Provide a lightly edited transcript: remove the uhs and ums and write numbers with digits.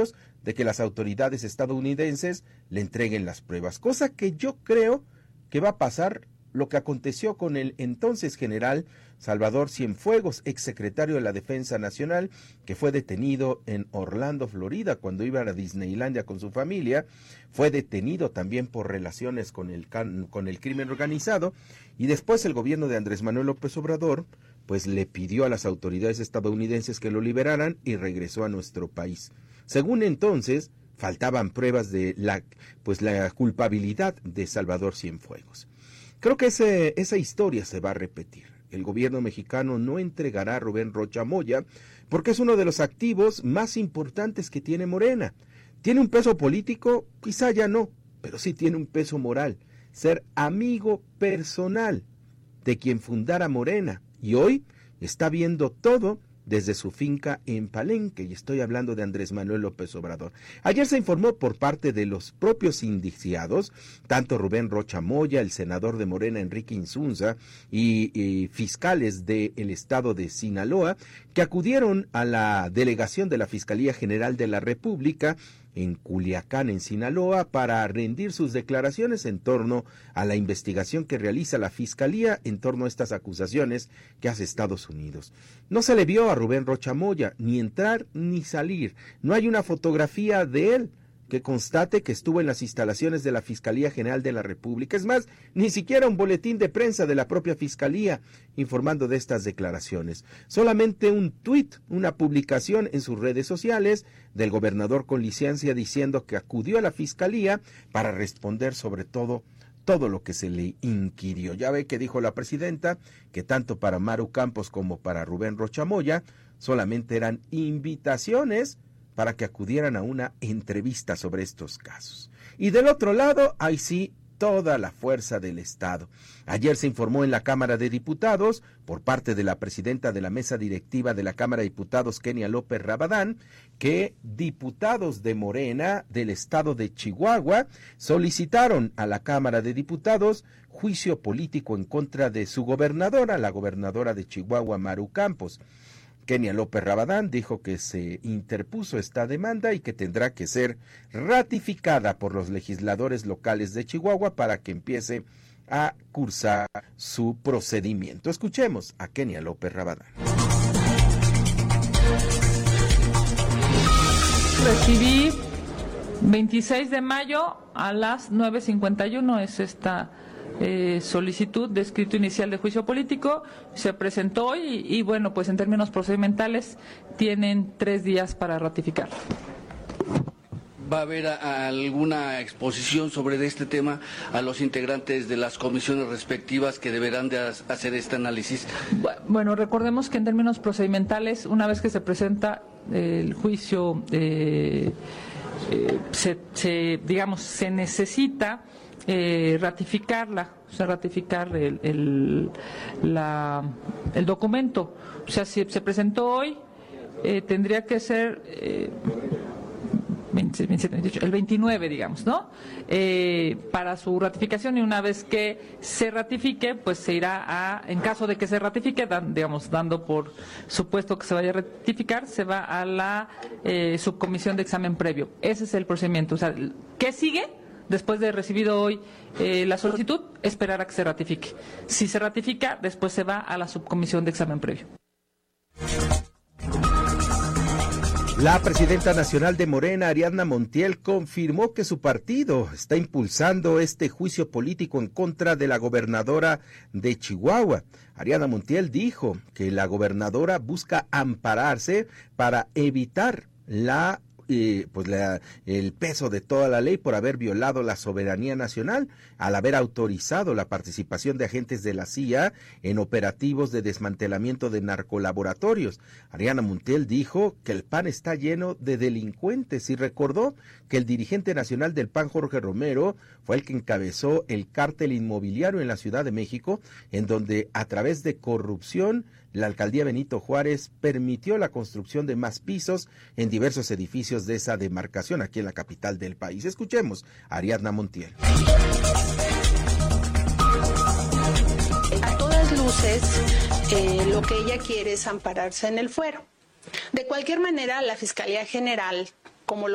indicios de que las autoridades estadounidenses le entreguen las pruebas, cosa que yo creo que va a pasar lo que aconteció con el entonces general Salvador Cienfuegos, exsecretario de la Defensa Nacional, que fue detenido en Orlando, Florida, cuando iba a Disneylandia con su familia. Fue detenido también por relaciones con el crimen organizado, y después el gobierno de Andrés Manuel López Obrador pues le pidió a las autoridades estadounidenses que lo liberaran y regresó a nuestro país. Según entonces, faltaban pruebas de la culpabilidad de Salvador Cienfuegos. Creo que esa historia se va a repetir. El gobierno mexicano no entregará a Rubén Rocha Moya porque es uno de los activos más importantes que tiene Morena. ¿Tiene un peso político? Quizá ya no, pero sí tiene un peso moral. Ser amigo personal de quien fundara Morena, y hoy está viendo todo desde su finca en Palenque, y estoy hablando de Andrés Manuel López Obrador. Ayer se informó por parte de los propios indiciados, tanto Rubén Rocha Moya, el senador de Morena Enrique Insunza y fiscales del estado de Sinaloa, que acudieron a la delegación de la Fiscalía General de la República en Culiacán, en Sinaloa, para rendir sus declaraciones en torno a la investigación que realiza la Fiscalía en torno a estas acusaciones que hace Estados Unidos. No se le vio a Rubén Rocha Moya ni entrar ni salir. No hay una fotografía de él que constate que estuvo en las instalaciones de la Fiscalía General de la República. Es más, ni siquiera un boletín de prensa de la propia Fiscalía informando de estas declaraciones. Solamente un tuit, una publicación en sus redes sociales del gobernador con licencia diciendo que acudió a la Fiscalía para responder sobre todo lo que se le inquirió. Ya ve que dijo la presidenta que tanto para Maru Campos como para Rubén Rocha Moya solamente eran invitaciones para que acudieran a una entrevista sobre estos casos. Y del otro lado, hay sí toda la fuerza del Estado. Ayer se informó en la Cámara de Diputados, por parte de la presidenta de la mesa directiva de la Cámara de Diputados, Kenia López Rabadán, que diputados de Morena del estado de Chihuahua solicitaron a la Cámara de Diputados juicio político en contra de su gobernadora, la gobernadora de Chihuahua, Maru Campos. Kenia López Rabadán dijo que se interpuso esta demanda y que tendrá que ser ratificada por los legisladores locales de Chihuahua para que empiece a cursar su procedimiento. Escuchemos a Kenia López Rabadán. Recibí 26 de mayo a las 9:51, es esta solicitud de escrito inicial de juicio político, se presentó hoy y bueno, pues en términos procedimentales tienen 3 días para ratificar. ¿Va a haber alguna exposición sobre este tema a los integrantes de las comisiones respectivas que deberán de hacer este análisis? Bueno, recordemos que en términos procedimentales, una vez que se presenta el juicio, se necesita ratificar el documento. O sea, si se presentó hoy, tendría que ser el 29, digamos, ¿no? Para su ratificación, y una vez que se ratifique, pues se irá en caso de que se ratifique, dando por supuesto que se vaya a ratificar, se va a la subcomisión de examen previo. Ese es el procedimiento. O sea, ¿qué sigue? Después de recibido hoy la solicitud, esperar a que se ratifique. Si se ratifica, después se va a la subcomisión de examen previo. La presidenta nacional de Morena, Ariadna Montiel, confirmó que su partido está impulsando este juicio político en contra de la gobernadora de Chihuahua. Ariadna Montiel dijo que la gobernadora busca ampararse para evitar el peso de toda la ley por haber violado la soberanía nacional al haber autorizado la participación de agentes de la CIA en operativos de desmantelamiento de narcolaboratorios. Ariadna Montiel dijo que el PAN está lleno de delincuentes y recordó que el dirigente nacional del PAN, Jorge Romero, fue el que encabezó el cártel inmobiliario en la Ciudad de México, en donde a través de corrupción la alcaldía Benito Juárez permitió la construcción de más pisos en diversos edificios de esa demarcación aquí en la capital del país. Escuchemos a Ariadna Montiel. A todas luces, lo que ella quiere es ampararse en el fuero. De cualquier manera, la Fiscalía General, como